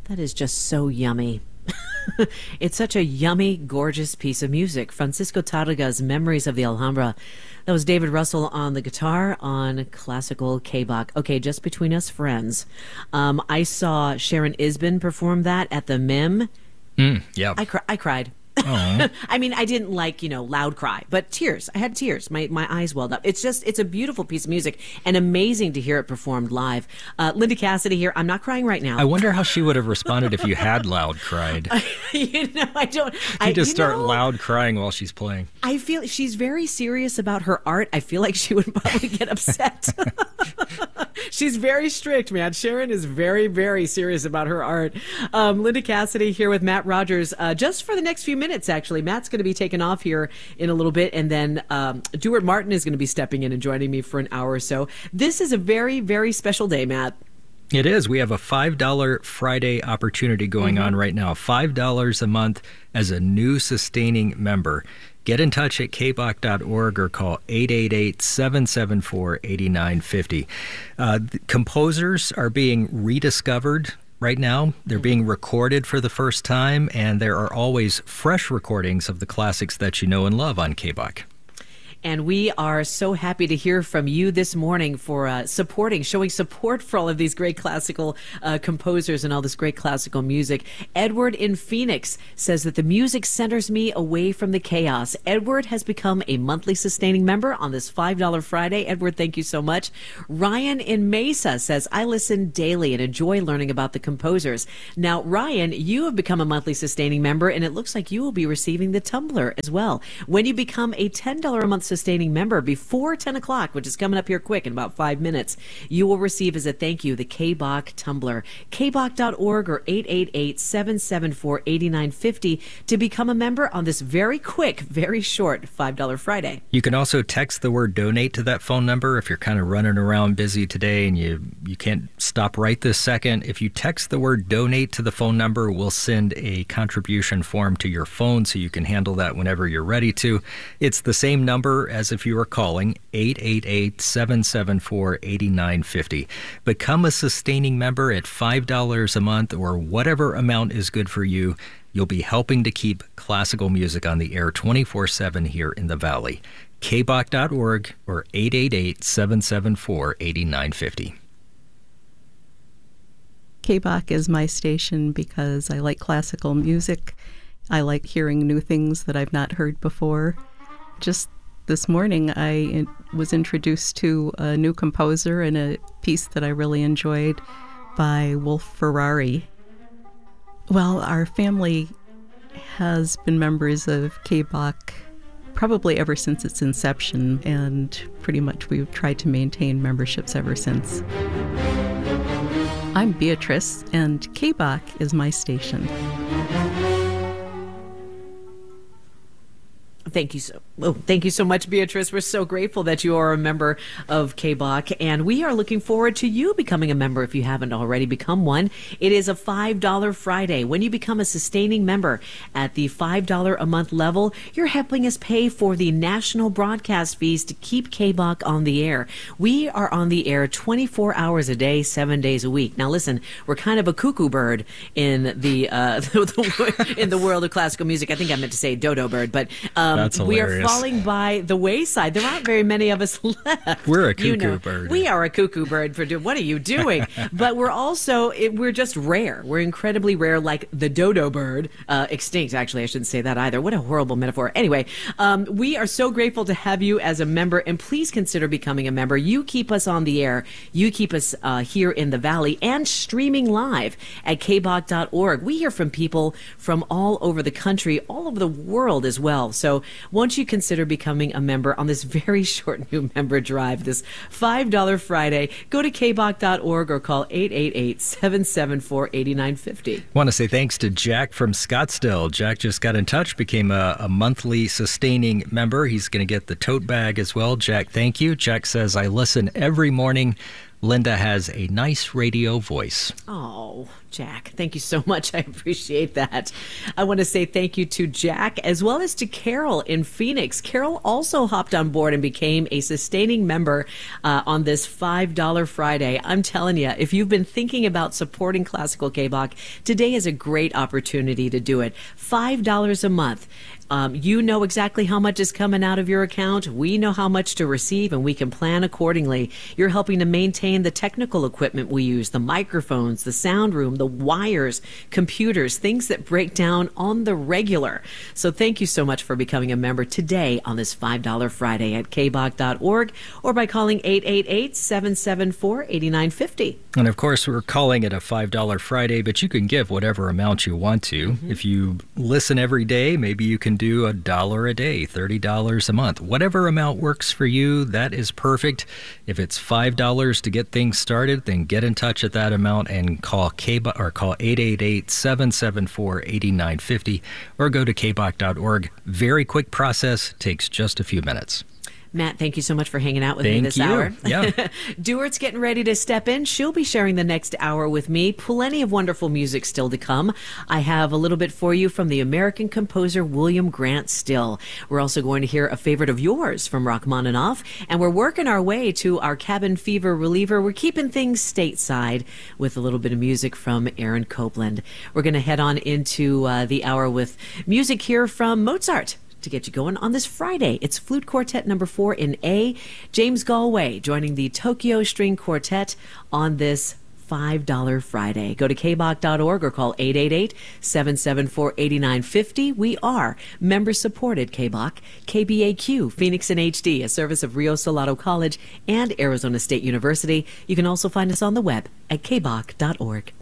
That is just so yummy. It's such a yummy, gorgeous piece of music. Francisco Targa's Memories of the Alhambra. That was David Russell on the guitar on classical K-Bach. Okay, just between us friends. I saw Sharon Isbin perform that at the MIM. Yeah. I cried. I mean, I didn't loud cry, but tears. I had tears. My eyes welled up. It's a beautiful piece of music and amazing to hear it performed live. Linda Cassidy here. I'm not crying right now. I wonder how she would have responded if you had loud cried. I don't. You just start loud crying while she's playing. I feel she's very serious about her art. I feel like she would probably get upset. She's very strict, man. Sharon is very, very serious about her art. Linda Cassidy here with Matt Rogers. Just for the next few minutes, actually. Matt's going to be taking off here in a little bit, and then Duart Martin is going to be stepping in and joining me for an hour or so. This is a very, very special day, Matt. It is. We have a $5 Friday opportunity going on right now. $5 a month as a new sustaining member. Get in touch at kbach.org or call 888-774-8950. Composers are being rediscovered right now. They're being recorded for the first time, and there are always fresh recordings of the classics that you know and love on K-Bach. And we are so happy to hear from you this morning for showing support for all of these great classical composers and all this great classical music. Edward in Phoenix says that the music centers me away from the chaos. Edward has become a monthly sustaining member on this $5 Friday. Edward, thank you so much. Ryan in Mesa says, I listen daily and enjoy learning about the composers. Now, Ryan, you have become a monthly sustaining member, and it looks like you will be receiving the tumbler as well. When you become a $10 a month sustaining member before 10 o'clock, which is coming up here quick in about 5 minutes, you will receive as a thank you the K-Bach tumbler. kbach.org or 888-774-8950 to become a member on this very quick, very short $5 Friday. You can also text the word donate to that phone number if you're kind of running around busy today and you can't stop right this second. If you text the word donate to the phone number, we'll send a contribution form to your phone so you can handle that whenever you're ready to. It's the same number as if you were calling, 888-774-8950. Become a sustaining member at $5 a month or whatever amount is good for you. You'll be helping to keep classical music on the air 24/7 here in the Valley. kbach.org or 888-774-8950. K-Bach is my station because I like classical music. I like hearing new things that I've not heard before. Just this morning, I was introduced to a new composer and a piece that I really enjoyed by Wolf Ferrari. Well, our family has been members of K-Bach probably ever since its inception, and pretty much we've tried to maintain memberships ever since. I'm Beatrice, and K-Bach is my station. Thank you so much, Beatrice. We're so grateful that you are a member of K-Bach, and we are looking forward to you becoming a member if you haven't already become one. It is a $5 Friday. When you become a sustaining member at the $5 a month level, you're helping us pay for the national broadcast fees to keep K-Bach on the air. We are on the air 24 hours a day, 7 days a week. Now, listen, we're kind of a cuckoo bird in the in the world of classical music. I think I meant to say dodo bird, but we are falling by the wayside. There aren't very many of us left. We're a cuckoo bird. We are a cuckoo bird what are you doing? But we're just rare. We're incredibly rare, like the dodo bird. Extinct, actually. I shouldn't say that either. What a horrible metaphor. Anyway, we are so grateful to have you as a member, and please consider becoming a member. You keep us on the air. You keep us here in the Valley and streaming live at kbach.org. We hear from people from all over the country, all over the world as well. So won't you consider becoming a member on this very short new member drive, this $5 Friday? Go to kbach.org or call 888-774-8950. I want to say thanks to Jack from Scottsdale. Jack just got in touch, became a monthly sustaining member. He's going to get the tote bag as well. Jack, thank you. Jack says, I listen every morning. Linda has a nice radio voice. Oh, Oh, Jack, thank you so much. I appreciate that. I want to say thank you to Jack as well as to Carol in Phoenix. Carol also hopped on board and became a sustaining member on this $5 Friday. I'm telling you, if you've been thinking about supporting Classical K-Bach, today is a great opportunity to do it. $5 a month. You know exactly how much is coming out of your account. We know how much to receive, and we can plan accordingly. You're helping to maintain the technical equipment we use, the microphones, the sound room, the wires, computers, things that break down on the regular. So thank you so much for becoming a member today on this $5 Friday at kbach.org or by calling 888-774-8950. And of course, we're calling it a $5 Friday, but you can give whatever amount you want to. If you listen every day, maybe you can do $1 a day, $30 a month. Whatever amount works for you, that is perfect. If it's $5 to get things started, then get in touch at that amount and call K-Bach or call 888-774-8950 or go to kbach.org. Very quick process, takes just a few minutes. Matt, thank you so much for hanging out with me this hour. Yeah. Dewart's getting ready to step in. She'll be sharing the next hour with me. Plenty of wonderful music still to come. I have a little bit for you from the American composer William Grant Still. We're also going to hear a favorite of yours from Rachmaninoff, and we're working our way to our cabin fever reliever. We're keeping things stateside with a little bit of music from Aaron Copland. We're going to head on into the hour with music here from Mozart to get you going on this Friday. It's Flute Quartet number 4 in A. James Galway joining the Tokyo String Quartet on this $5 Friday. Go to kbach.org or call 888-774-8950. We are member-supported K-Bach, KBAQ, Phoenix in HD, a service of Rio Salado College and Arizona State University. You can also find us on the web at kbach.org.